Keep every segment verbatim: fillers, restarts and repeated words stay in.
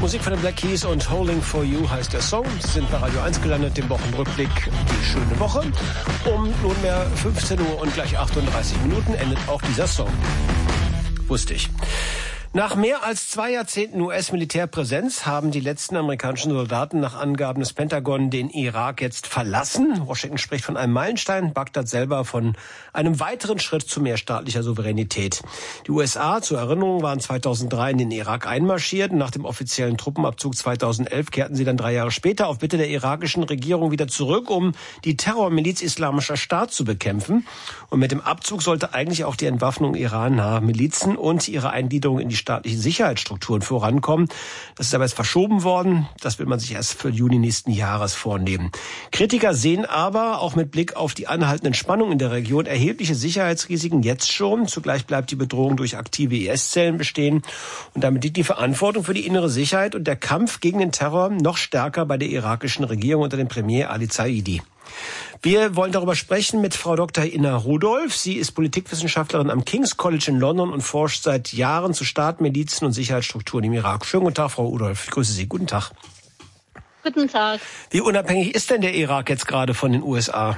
Musik von den Black Keys und Holding for You heißt der Song. Sie sind bei Radio eins gelandet, dem Wochenrückblick Die schöne Woche. Um nunmehr fünfzehn Uhr und gleich achtunddreißig Minuten endet auch dieser Song. Wusste ich. Nach mehr als zwei Jahrzehnten U S-Militärpräsenz haben die letzten amerikanischen Soldaten nach Angaben des Pentagon den Irak jetzt verlassen. Washington spricht von einem Meilenstein, Bagdad selber von einem weiteren Schritt zu mehrstaatlicher Souveränität. Die U S A, zur Erinnerung, waren zweitausenddrei in den Irak einmarschiert. Nach dem offiziellen Truppenabzug zweitausendelf kehrten sie dann drei Jahre später auf Bitte der irakischen Regierung wieder zurück, um die Terrormiliz Islamischer Staat zu bekämpfen. Und mit dem Abzug sollte eigentlich auch die Entwaffnung irannaher Milizen und ihre Eingliederung in die staatlichen Sicherheitsstrukturen vorankommen. Das ist aber jetzt verschoben worden. Das will man sich erst für Juni nächsten Jahres vornehmen. Kritiker sehen aber, auch mit Blick auf die anhaltenden Spannungen in der Region, erhebliche Sicherheitsrisiken jetzt schon. Zugleich bleibt die Bedrohung durch aktive I S-Zellen bestehen. Und damit liegt die Verantwortung für die innere Sicherheit und der Kampf gegen den Terror noch stärker bei der irakischen Regierung unter dem Premier Ali Zaidi. Wir wollen darüber sprechen mit Frau Doktor Inna Rudolph. Sie ist Politikwissenschaftlerin am King's College in London und forscht seit Jahren zu Staatsmilizen und Sicherheitsstrukturen im Irak. Schönen guten Tag, Frau Rudolph. Ich grüße Sie. Guten Tag. Guten Tag. Wie unabhängig ist denn der Irak jetzt gerade von den U S A?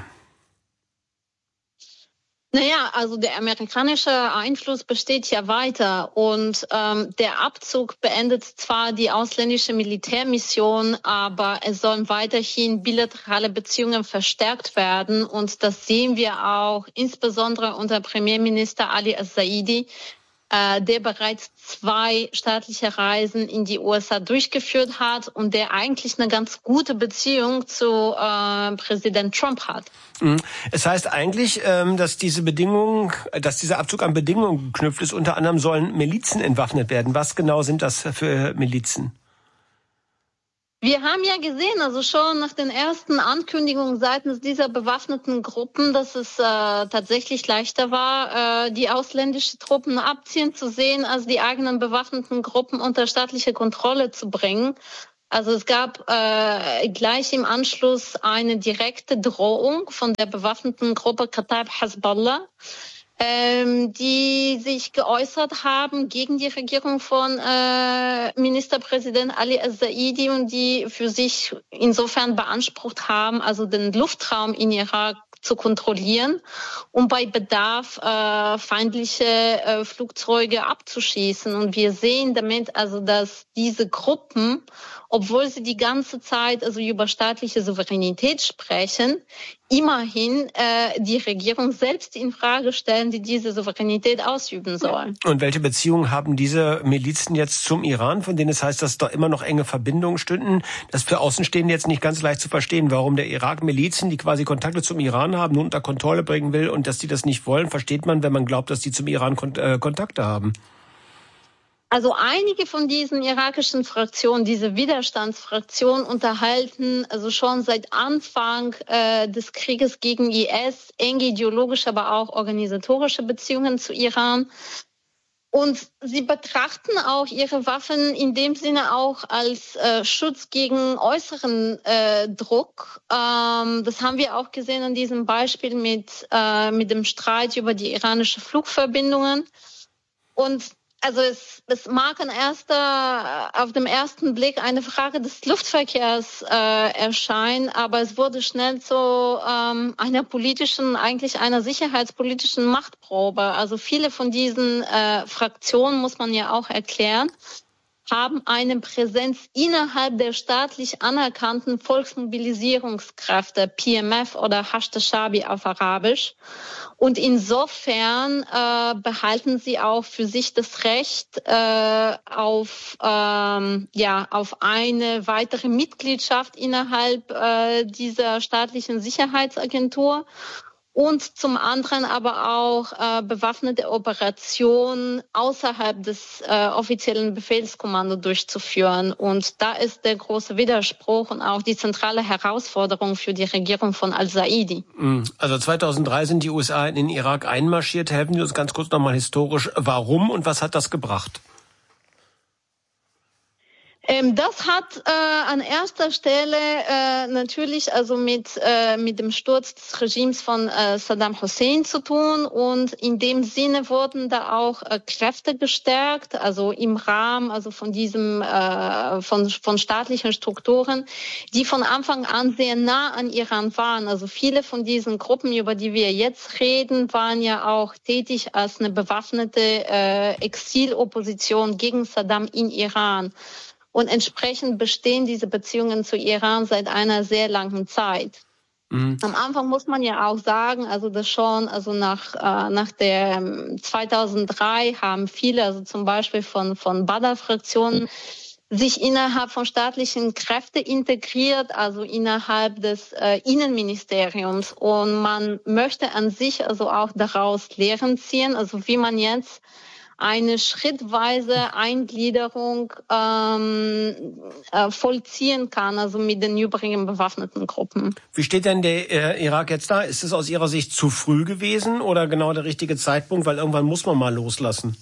Naja, also der amerikanische Einfluss besteht ja weiter und ähm, der Abzug beendet zwar die ausländische Militärmission, aber es sollen weiterhin bilaterale Beziehungen verstärkt werden und das sehen wir auch insbesondere unter Premierminister Ali al-Zaidi, äh, der bereits zwei staatliche Reisen in die U S A durchgeführt hat und der eigentlich eine ganz gute Beziehung zu äh, Präsident Trump hat. Es heißt eigentlich, dass diese Bedingungen, dass dieser Abzug an Bedingungen geknüpft ist. Unter anderem sollen Milizen entwaffnet werden. Was genau sind das für Milizen? Wir haben ja gesehen, also schon nach den ersten Ankündigungen seitens dieser bewaffneten Gruppen, dass es äh, tatsächlich leichter war, äh, die ausländischen Truppen abziehen zu sehen, als die eigenen bewaffneten Gruppen unter staatliche Kontrolle zu bringen. Also es gab äh, gleich im Anschluss eine direkte Drohung von der bewaffneten Gruppe Kataib Hezbollah, ähm, die sich geäußert haben gegen die Regierung von äh, Ministerpräsident Ali al-Zaidi und die für sich insofern beansprucht haben, also den Luftraum in Irak zu kontrollieren, um bei Bedarf äh, feindliche äh, Flugzeuge abzuschießen. Und wir sehen damit also, dass diese Gruppen, obwohl sie die ganze Zeit also über staatliche Souveränität sprechen, immerhin äh, die Regierung selbst in Frage stellen, die diese Souveränität ausüben soll. Und welche Beziehungen haben diese Milizen jetzt zum Iran, von denen es heißt, dass da immer noch enge Verbindungen stünden? Das ist für Außenstehende jetzt nicht ganz leicht zu verstehen, warum der Irak Milizen, die quasi Kontakte zum Iran haben, nun unter Kontrolle bringen will und dass die das nicht wollen, versteht man, wenn man glaubt, dass die zum Iran Kont- äh, Kontakte haben. Also einige von diesen irakischen Fraktionen, diese Widerstandsfraktionen unterhalten also schon seit Anfang äh, des Krieges gegen I S enge ideologische, aber auch organisatorische Beziehungen zu Iran. Und sie betrachten auch ihre Waffen in dem Sinne auch als äh, Schutz gegen äußeren äh, Druck. Ähm, das haben wir auch gesehen an diesem Beispiel mit, äh, mit dem Streit über die iranischen Flugverbindungen. Und also es, es mag an erster, auf dem ersten Blick eine Frage des Luftverkehrs äh, erscheinen, aber es wurde schnell zu ähm, einer politischen, eigentlich einer sicherheitspolitischen Machtprobe. Also viele von diesen äh, Fraktionen, muss man ja auch erklären, haben eine Präsenz innerhalb der staatlich anerkannten Volksmobilisierungskräfte, P M F oder Hashd al-Shabi auf Arabisch. Und insofern äh, behalten sie auch für sich das Recht äh, auf ähm, ja auf eine weitere Mitgliedschaft innerhalb äh, dieser staatlichen Sicherheitsagentur. Und zum anderen aber auch äh, bewaffnete Operationen außerhalb des äh, offiziellen Befehlskommandos durchzuführen. Und da ist der große Widerspruch und auch die zentrale Herausforderung für die Regierung von al-Zaidi. Also zweitausenddrei sind die U S A in den Irak einmarschiert. Helfen Sie uns ganz kurz nochmal historisch, warum und was hat das gebracht? Ähm, das hat äh, an erster Stelle äh, natürlich also mit äh, mit dem Sturz des Regimes von äh, Saddam Hussein zu tun, und in dem Sinne wurden da auch äh, Kräfte gestärkt, also im Rahmen also von diesem äh, von von staatlichen Strukturen, die von Anfang an sehr nah an Iran waren. Also viele von diesen Gruppen, über die wir jetzt reden, waren ja auch tätig als eine bewaffnete äh, Exilopposition gegen Saddam in Iran. Und entsprechend bestehen diese Beziehungen zu Iran seit einer sehr langen Zeit. Mhm. Am Anfang muss man ja auch sagen, also das schon, also nach äh, nach der zweitausenddrei haben viele, also zum Beispiel von von Badr-Fraktionen, sich innerhalb von staatlichen Kräften integriert, also innerhalb des äh, Innenministeriums. Und man möchte an sich also auch daraus Lehren ziehen, also wie man jetzt eine schrittweise Eingliederung ähm, äh, vollziehen kann, also mit den übrigen bewaffneten Gruppen. Wie steht denn der äh, Irak jetzt da? Ist es aus Ihrer Sicht zu früh gewesen oder genau der richtige Zeitpunkt? Weil irgendwann muss man mal loslassen.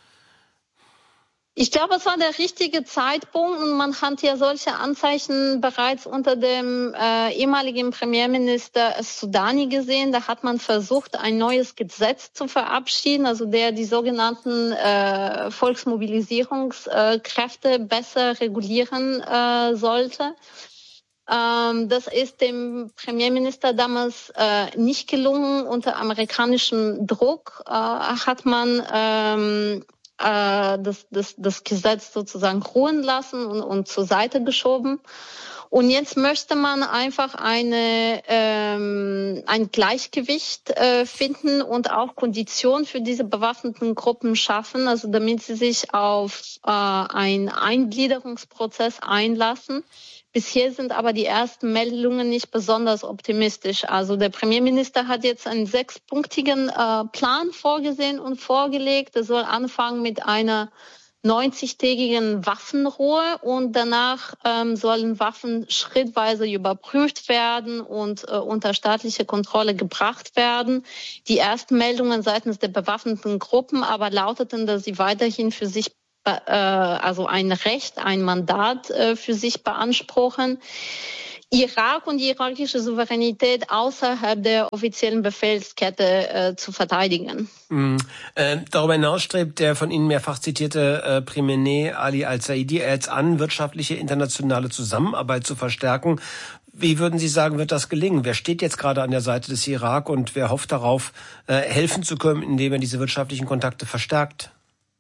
Ich glaube, es war der richtige Zeitpunkt, und man hat ja solche Anzeichen bereits unter dem äh, ehemaligen Premierminister Sudani gesehen. Da hat man versucht, ein neues Gesetz zu verabschieden, also der die sogenannten äh, Volksmobilisierungskräfte besser regulieren äh, sollte. Ähm, das ist dem Premierminister damals äh, nicht gelungen. Unter amerikanischem Druck äh, hat man ähm, Das, das, das Gesetz sozusagen ruhen lassen und, und zur Seite geschoben. Und jetzt möchte man einfach eine, ähm, ein Gleichgewicht äh, finden und auch Konditionen für diese bewaffneten Gruppen schaffen, also damit sie sich auf äh, einen Eingliederungsprozess einlassen. Bisher sind aber die ersten Meldungen nicht besonders optimistisch. Also der Premierminister hat jetzt einen sechspunktigen äh, Plan vorgesehen und vorgelegt. Er soll anfangen mit einer neunzigtägigen Waffenruhe, und danach ähm, sollen Waffen schrittweise überprüft werden und äh, unter staatliche Kontrolle gebracht werden. Die ersten Meldungen seitens der bewaffneten Gruppen aber lauteten, dass sie weiterhin für sich also ein Recht, ein Mandat für sich beanspruchen, Irak und die irakische Souveränität außerhalb der offiziellen Befehlskette äh, zu verteidigen. Mhm. Äh, darüber hinaus strebt der von Ihnen mehrfach zitierte äh, Premierminister Ali al-Saidi jetzt an, wirtschaftliche internationale Zusammenarbeit zu verstärken. Wie würden Sie sagen, wird das gelingen? Wer steht jetzt gerade an der Seite des Irak und wer hofft darauf, äh, helfen zu können, indem er diese wirtschaftlichen Kontakte verstärkt?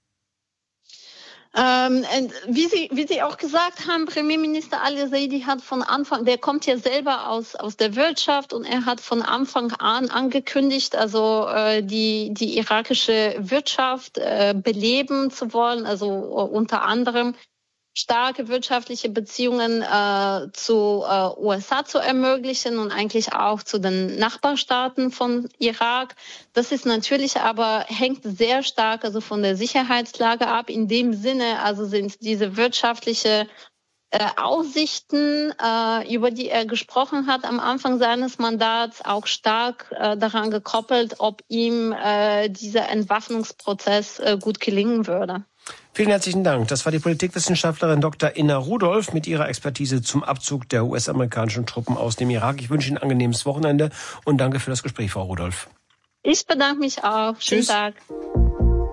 Ähm, wie Sie, wie Sie auch gesagt haben, Premierminister al-Saidi hat von Anfang, der kommt ja selber aus, aus der Wirtschaft, und er hat von Anfang an angekündigt, also äh, die, die irakische Wirtschaft äh, beleben zu wollen, also uh, unter anderem starke wirtschaftliche Beziehungen äh, zu äh, U S A zu ermöglichen und eigentlich auch zu den Nachbarstaaten von Irak. Das ist natürlich aber, hängt sehr stark also von der Sicherheitslage ab. In dem Sinne also sind diese wirtschaftliche äh, Aussichten, äh, über die er gesprochen hat am Anfang seines Mandats, auch stark äh, daran gekoppelt, ob ihm äh, dieser Entwaffnungsprozess äh, gut gelingen würde. Vielen herzlichen Dank. Das war die Politikwissenschaftlerin Doktor Inna Rudolph mit ihrer Expertise zum Abzug der U S-amerikanischen Truppen aus dem Irak. Ich wünsche Ihnen ein angenehmes Wochenende und danke für das Gespräch, Frau Rudolph. Ich bedanke mich auch. Schönen Tschüss. Tag.